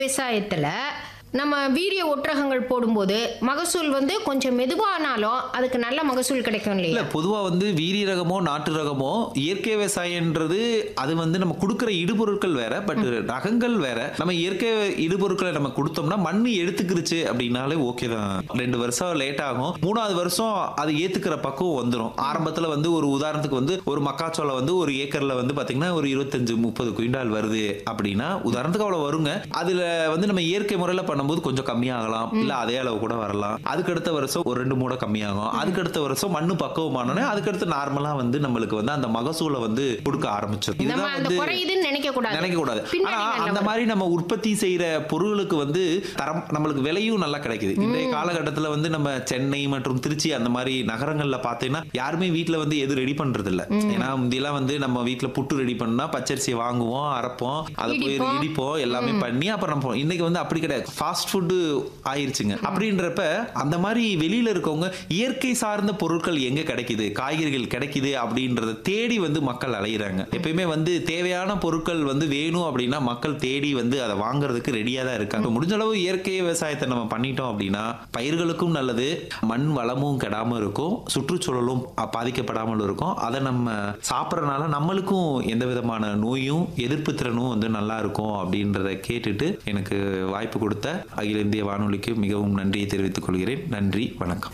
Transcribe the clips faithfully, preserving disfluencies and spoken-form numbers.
விவசாயத்துல நம்ம வீரிய ஒற்றகங்கள் போடும்போது மகசூல் வந்து கொஞ்சம் மெதுவானாலும் அதுக்கு நல்ல மகசூல் கிடைக்கும் இல்ல இல்லையா? பொதுவா வந்து வீரிய ரகமோ நாட்டு ரகமோ இயற்கை விவசாயம்ன்றது அது வந்து நம்ம கொடுக்குற இடுபொருட்கள் வேற, பட் ரகங்கள் வேற. நம்ம இயற்கை இடுபொருட்களை நம்ம கொடுத்தோம்னா மண் எடுத்துக்கிருச்சு அப்படின்னாலே ஓகே தான். ரெண்டு வருஷம் லேட் ஆகும், மூணாவது வருஷம் அது ஏத்துக்கிற பக்குவம் வந்துடும். ஆரம்பத்துல வந்து ஒரு உதாரணத்துக்கு வந்து ஒரு மக்காச்சோளம் வந்து ஒரு ஏக்கர்ல வந்து பாத்தீங்கன்னா ஒரு இருபத்தஞ்சு முப்பது குவிண்டால் வருது அப்படின்னா உதாரணத்துக்கு அவ்வளவு வருங்க. அதுல வந்து நம்ம இயற்கை முறையில பண்ணும்போது கொஞ்சம் கம்மியாகலாம், இல்ல அதே அளவு கூட வரலாம். அதுக்கு அடுத்த வருஷம் ஒரு ரெண்டு மூட கம்மியாகும். அதுக்கு அடுத்த வருஷம் மண்ணு பக்குவமானோடனே அதுக்கடுத்து நார்மலா வந்து நம்மளுக்கு வந்து அந்த மகசூலை வந்து கொடுக்க ஆரம்பிச்சிடும். நம்ம இதுதான் அந்த வந்து குறையுதுன்னு நினைக்க கூடாது. நினைக்க கூடாது. பின்னாடி ஆனா நல்ல அந்த வரும். மாதிரி நம்ம உற்பத்தி செய்யற பொருளுக்கு வந்து தரம் நம்மளுக்கு விலையும் நல்லா கிடைக்குது. இன்றைய காலகட்டத்துல வந்து நம்ம சென்னை மற்றும் திருச்சி அந்த மாதிரி நகரங்கள்ல பாத்தீங்கன்னா யாருமே வீட்ல வந்து எது ரெடி பண்றது இல்ல. ஏன்னா முந்தியெல்லாம் வந்து நம்ம வீட்ல புட்டு ரெடி பண்ணா பச்சரிசி வாங்குவோம், அரைப்போம், அதை போய் இடிப்போம். இடிப்போம், எல்லாமே பண்ணி அப்புறம் நம்ம இன்னைக்கு வந்து அப்படி கிடையாது, ஃபாஸ்ட் ஃபுட் ஆயிருச்சுங்க. அப்படின்றப்ப அந்த மாதிரி வெளியில இருக்கவங்க இயற்கை சார்ந்த பொருட்கள் எங்க கிடைக்குது, காய்கறிகள் கிடைக்குது அப்படின்றத தேடி வந்து மக்கள் அலையிறாங்க. எப்பயுமே வந்து தேவையான பொருட்கள் வந்து வேணும் அப்படின்னா மக்கள் தேடி வந்து அதை வாங்குறதுக்கு ரெடியா தான் இருக்காங்க. முடிஞ்ச அளவு இயற்கை விவசாயத்தை நம்ம பண்ணிட்டோம் அப்படின்னா பயிர்களுக்கும் நல்லது, மண் வளமும் கெடாம இருக்கும், சுற்றுச்சூழலும் பாதிக்கப்படாமல் இருக்கும். அதை நம்ம சாப்பிட்றதுனால நம்மளுக்கும் எந்த விதமான நோயும் எதிர்ப்பு திறனும் வந்து நல்லா இருக்கும் அப்படின்றத கேட்டுட்டு எனக்கு வாய்ப்பு கொடுத்த அகில இந்திய வானொலிக்கு மிகவும் நன்றியை தெரிவித்துக் கொள்கிறேன். நன்றி, வணக்கம்.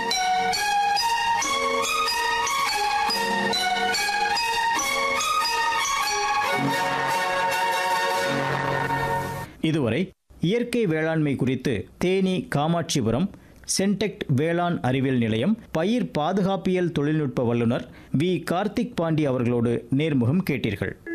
இதுவரை இயற்கை வேளாண்மை குறித்து தேனி காமாட்சிபுரம் சென்டெக்ட் வேளாண் அறிவியல் நிலையம் பயிர் பாதுகாப்பியல் தொழில்நுட்ப வல்லுநர் வி கார்த்திக் பாண்டி அவர்களோடு நேர்முகம் கேட்டீர்கள்.